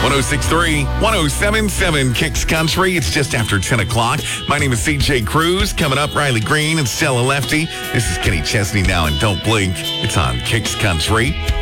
106.3, 107.7 Kicks Country. It's just after 10 o'clock. My name is CJ Cruz. Coming up, Riley Green and Stella Lefty. This is Kenny Chesney now, and Don't Blink. It's on Kicks Country.